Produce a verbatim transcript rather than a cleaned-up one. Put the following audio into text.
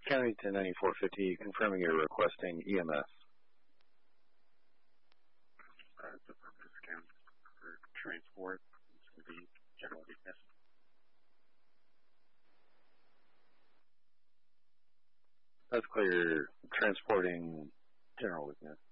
County to ninety-four fifty, confirming you're requesting E M S. Uh, the purpose account for transport is going to be general weakness. That's clear. Transporting general weakness.